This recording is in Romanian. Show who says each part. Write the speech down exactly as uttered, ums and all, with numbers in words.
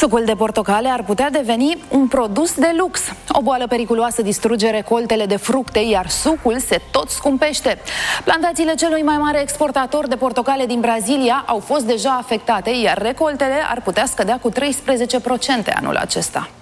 Speaker 1: Sucul de portocale ar putea deveni un produs de lux. O boală periculoasă distruge recoltele de fructe, iar sucul se tot scumpește. Plantațiile celui mai mare exportator de portocale din Brazilia au fost deja afectate, iar recoltele ar putea scădea cu treisprezece la sută anul acesta.